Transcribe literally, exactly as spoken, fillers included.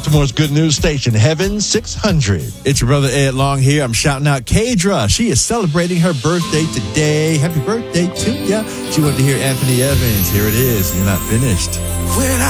Baltimore's good news station, Heaven six hundred. It's your brother Ed Long here. I'm shouting out Kadra. She is celebrating her birthday today. Happy birthday to ya. She wanted to hear Anthony Evans. Here it is. You're not finished. When I